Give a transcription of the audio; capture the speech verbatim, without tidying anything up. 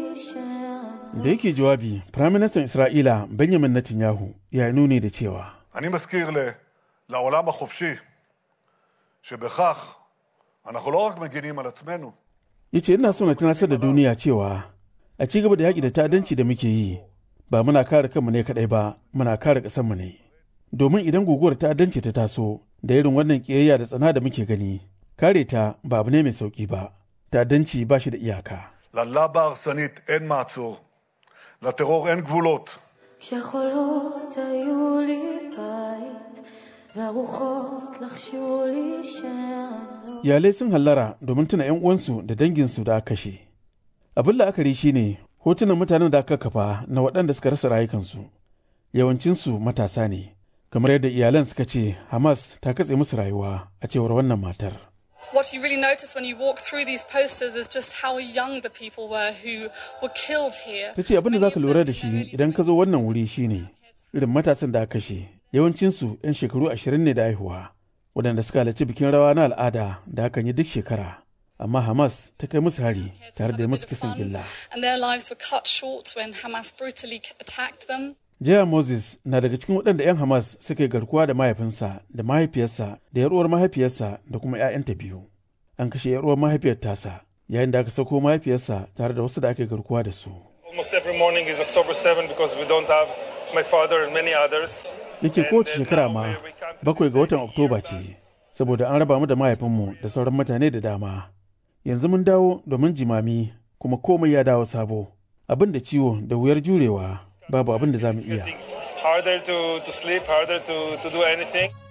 Da yake jawabi, Firaministan Isra'ila Benjamin Netanyahu ya nuni da cewa אני מזכיר לעולם החופשי שבכך אנחנו לא רק מגינים על עצמנו. yace ina so na tunasar da duniya cewa a ci gaba da yaƙi da ta'addanci da muke yi ba muna kare kanmu ne kaɗai ba, muna kare ƙasarmu ne. Domin idan guguwar ta'addanci ta taso da irin wannan ƙiyayya da tsana da muke gani, kare ta ba abu ne mai sauƙi ba. ta'addanci ba shi da iyaka. ללבה ההרסנית אין מעצור, לטרור אין גבולות. כשחולות היו לי בית והרוחות לחשו לי שאני Iyalai sun hallara domin tuna 'yan uwansu da danginsu da aka kashe. Abin la'akari shine hotunan mutanen da aka kafa na waɗanda suka rasa rayukansu. Yawancinsu matasa ne, kamar yadda iyalan suka ce Hamas ta katse musu rayuwa a cewar wannan matar. What you really notice when you walk through these posters is just how young the people were who were killed here. Ta ce abin da za ka lura da shi idan ka zo wannan wuri shine irin matasan da aka kashe. Yawancinsu 'yan shekaru ashirin ne da haihuwa, waɗanda suka halarci bikin rawa na al'ada da hakan yi duk shekara. Amma Hamas ta kai musu hari tare da musu kisan gilla. And their lives were cut short when Hamas brutally attacked them. Jaya Moses na daga cikin waɗanda 'yan Hamas suka yi garkuwa da mahaifinsa da mahaifiyarsa da yaruwar mahaifiyarsa da kuma 'ya'yanta biyu. An kashe yaruwar mahaifiyar tasa yayin da aka sako mahaifiyarsa tare da wasu da aka yi garkuwa da su. Almost every morning is October seventh because we don't have my father and many others. Ya ce kowace shekara ma bakwai ga watan Oktoba ce, saboda an raba mu da mahaifinmu da sauran mutane da dama. Yanzu mun dawo domin jimami kuma komai ya dawo sabo. Abin da ciwo da wuyar jurewa babu abin da za mu iya. Harder to, to sleep, harder to, to do anything.